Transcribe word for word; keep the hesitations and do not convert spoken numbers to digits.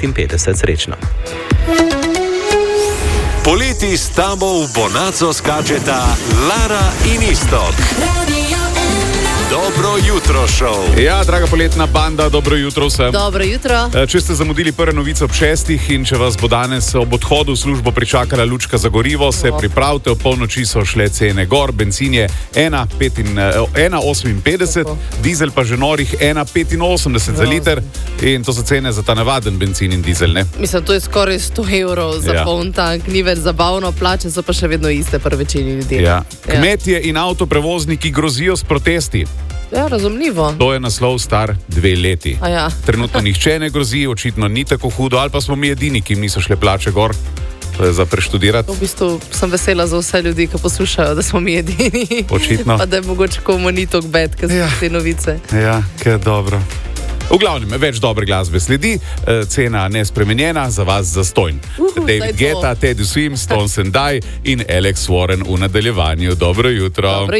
petinpetdeset. Srečno. Poleti s tabo v Bonaco skačeta Lara in Iztok. Dobro jutro, šov. Ja, draga poletna banda, dobro jutro vsem. Dobro jutro. Če ste zamudili prve novice ob šestih in če vas bo danes ob odhodu v službo pričakala lučka za gorivo, se pripravite, ob polnoči so šle cene gor, benzin je ena oseminpetdeset, dizel pa že norih ena petinosemdeset za liter in to so cene za ta navaden benzin in dizel, ne? Mislim, to je skoraj sto evrov za Ja. poln tank, ni več zabavno, plače so pa še vedno iste pri večini ljudi. Ja. Kmetje in avtoprevozniki grozijo s protesti. Ja, razumljivo. To je naslov star dve leti. A ja. Trenutno nihče ne grozi, očitno ni tako hudo, ali pa smo mi edini, ki jim niso šle plače gor. To je za preštudirati. V bistvu sem vesela za vse ljudi, ki poslušajo, da smo mi edini. Očitno. Pa da je mogoče komu ni tok bed, ker so Ja. te novice. Ja, kaj dobro. V glavnem, več dobre glasbe sledi, eh, cena nespremenjena, za vas zastojn. Uhu, David daj to. Guetta, Teddy Swims, Stones and Die in Alex Warren v nadaljevanju. Dobro jutro. Dobro